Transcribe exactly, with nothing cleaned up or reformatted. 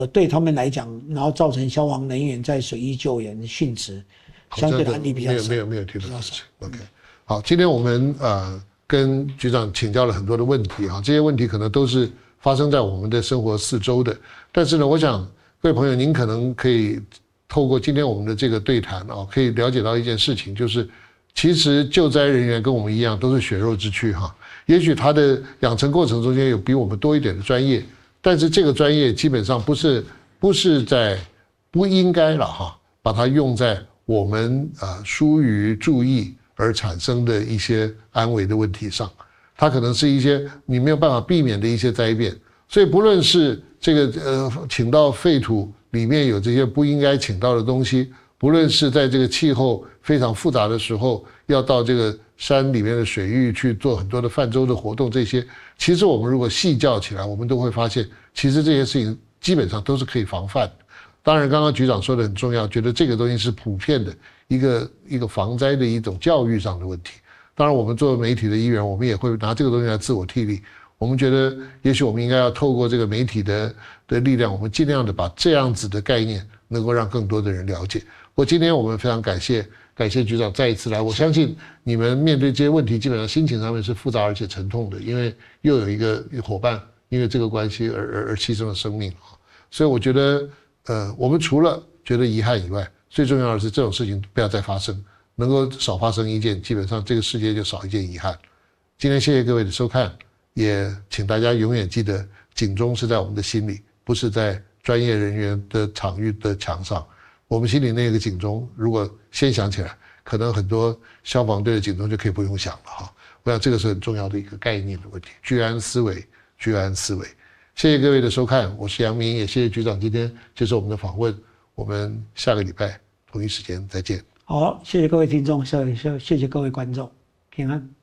对他们来讲，然后造成消防人员在水域救援殉职，相对的案例比较少。 没有没有没有听到事情。OK， 好，今天我们呃跟局长请教了很多的问题哈，这些问题可能都是发生在我们的生活四周的，但是呢，我想各位朋友，您可能可以透过今天我们的这个对谈啊，可以了解到一件事情，就是其实救灾人员跟我们一样都是血肉之躯哈，也许他的养成过程中间有比我们多一点的专业。但是这个专业基本上不是不是在不应该了哈，把它用在我们啊疏于注意而产生的一些安危的问题上，它可能是一些你没有办法避免的一些灾变，所以不论是这个呃请到废土里面有这些不应该请到的东西，不论是在这个气候非常复杂的时候要到这个山里面的水域去做很多的泛舟的活动，这些其实我们如果细较起来，我们都会发现，其实这些事情基本上都是可以防范的。当然，刚刚局长说的很重要，觉得这个东西是普遍的一个一个防灾的一种教育上的问题。当然，我们作为媒体的一员，我们也会拿这个东西来自我替力。我们觉得，也许我们应该要透过这个媒体的的力量，我们尽量的把这样子的概念能够让更多的人了解。我今天我们非常感谢。感谢局长再一次来，我相信你们面对这些问题，基本上心情上面是复杂而且沉痛的，因为又有一个伙伴因为这个关系而而而牺牲了生命，所以我觉得，呃，我们除了觉得遗憾以外，最重要的是这种事情不要再发生，能够少发生一件，基本上这个世界就少一件遗憾。今天谢谢各位的收看，也请大家永远记得，警钟是在我们的心里，不是在专业人员的场域的墙上。我们心里那个警钟，如果先响起来，可能很多消防队的警钟就可以不用响了哈。我想这个是很重要的一个概念的问题，居安思危，居安思危。谢谢各位的收看，我是杨明，也谢谢局长今天接受我们的访问。我们下个礼拜同一时间再见。 好，谢谢各位听众，谢谢谢谢各位观众，平安。